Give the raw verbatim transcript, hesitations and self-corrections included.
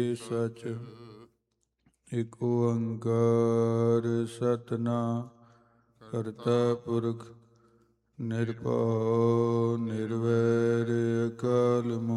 ਸਚ ਇਕ ਓੰਕਾਰ ਸਤਿਨਾਮ ਕਰਤਾ ਪੁਰਖ ਨਿਰਭਉ ਨਿਰਵੈਰ ਅਕਾਲ